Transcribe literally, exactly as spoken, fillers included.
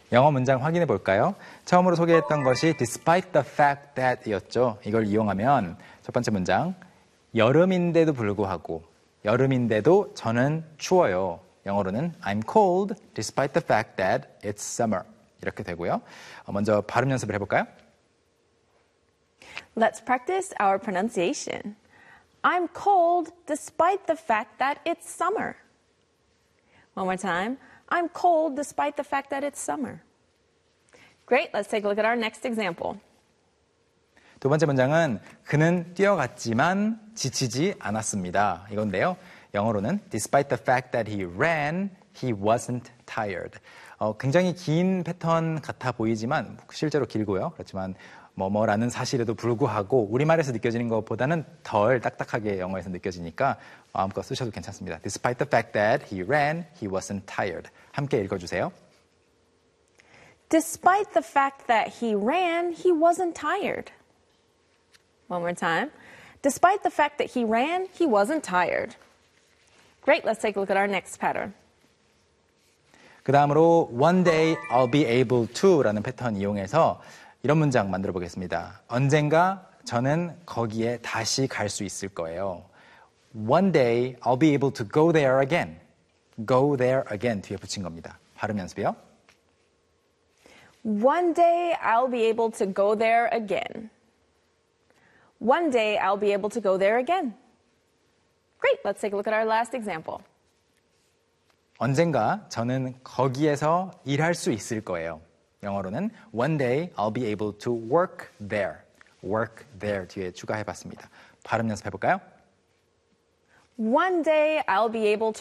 영어 문장 확인해 볼까요? 처음으로 소개했던 것이 despite the fact that 이었죠. 이걸 이용하면 첫 번째 문장, 여름인데도 불구하고, 여름인데도 저는 추워요. 영어로는 I'm cold despite the fact that it's summer. 이렇게 되고요. 먼저 발음 연습을 해볼까요? Let's practice our pronunciation. I'm cold despite the fact that it's summer. One more time. I'm cold despite the fact that it's summer. Great, let's take a look at our next example. 두 번째 문장은 그는 뛰어갔지만 지치지 않았습니다. 이건데요. 영어로는 despite the fact that he ran, he wasn't tired. 어, 굉장히 긴 패턴 같아 보이지만 실제로 길고요. 그렇지만 뭐뭐라는 사실에도 불구하고 우리말에서 느껴지는 것보다는 덜 딱딱하게 영어에서 느껴지니까 마음껏 쓰셔도 괜찮습니다. Despite the fact that he ran, he wasn't tired. 함께 읽어주세요. Despite the fact that he ran, he wasn't tired. One more time. Despite the fact that he ran, he wasn't tired. Great, let's take a look at our next pattern. 그 다음으로 one day I'll be able to 라는 패턴 이용해서 이런 문장 만들어 보겠습니다. 언젠가 저는 거기에 다시 갈 수 있을 거예요. One day I'll be able to go there again. Go there again 뒤에 붙인 겁니다. 발음 연습이요. One day I'll be able to go there again. One day I'll be able to go there again. Great, let's take a look at our last example. 언젠가 저는 거기에서 일할 수 있을 거예요. 영어로는 one day I'll be able to work there. work there 뒤에 추가해봤습니다. 발음 연습해볼까요? One day I'll be able to